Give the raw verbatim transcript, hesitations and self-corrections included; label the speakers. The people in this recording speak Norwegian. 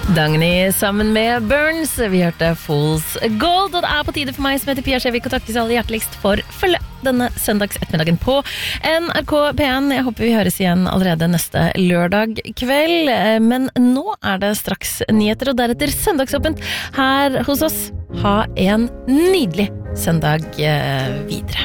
Speaker 1: Dagny sammen med Burns. Vi hørte Fool's Gold, og det er på tide for meg som heter Pia Skjevik å takke så aller hjerteligst for følge denne søndags ettermiddagen på N R K P en. Jeg håper vi høres igjen allerede neste lørdag kveld, men nå er det straks nyheter og deretter søndagsåpent her hos oss. Ha en nydelig søndag videre.